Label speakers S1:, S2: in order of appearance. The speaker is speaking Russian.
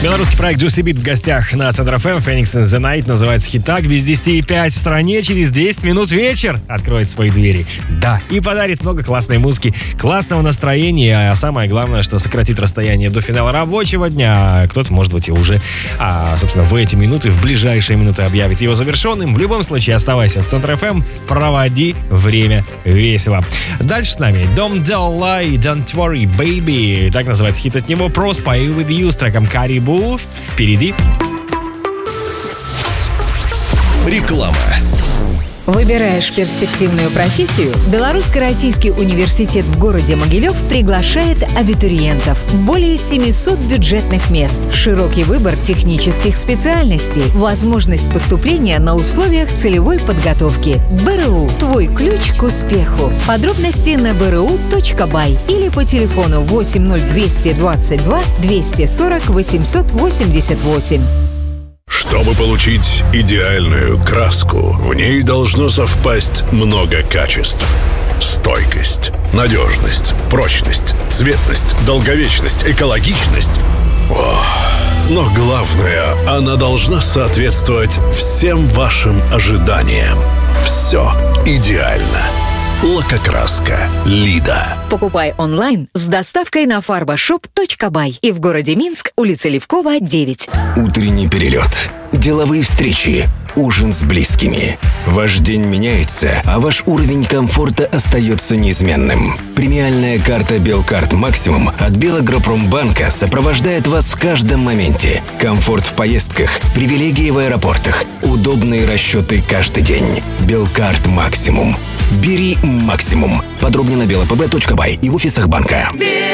S1: Белорусский проект Juicy Beat в гостях на Центр ФМ. Phoenix in the Night называется хит так. Без 10:05 в стране через 10 минут вечер откроет свои двери. Да, и подарит много классной музыки, классного настроения, а самое главное, что сократит расстояние до финала рабочего дня. Кто-то, может быть, и уже, собственно, в эти минуты, в ближайшие минуты объявит его завершенным. В любом случае, оставайся с Центр ФМ, проводи время весело. Дальше с нами Don't Lie, Don't Worry, Baby. Так называется хит от него. Pro Spy With You с треком Caribou. Впереди.
S2: Реклама.
S3: Выбираешь перспективную профессию? Белорусско-российский университет в городе Могилев приглашает абитуриентов. Более 700 бюджетных мест, широкий выбор технических специальностей, возможность поступления на условиях целевой подготовки. БРУ – твой ключ к успеху. Подробности на bru.by или по телефону 80222 240 888.
S2: Чтобы получить идеальную краску, в ней должно совпасть много качеств. Стойкость, надежность, прочность, цветность, долговечность, экологичность. Но главное, она должна соответствовать всем вашим ожиданиям. Все идеально. Лакокраска Лида.
S3: Покупай онлайн с доставкой на farbashop.by и в городе Минск, улица Левкова, 9.
S4: Утренний перелет, деловые встречи, ужин с близкими. Ваш день меняется, а ваш уровень комфорта остается неизменным. Премиальная карта Белкарт Максимум от Белагропромбанка сопровождает вас в каждом моменте. Комфорт в поездках, привилегии в аэропортах, удобные расчеты каждый день. Белкарт Максимум. Бери максимум. Подробнее на belapb.by и в офисах банка.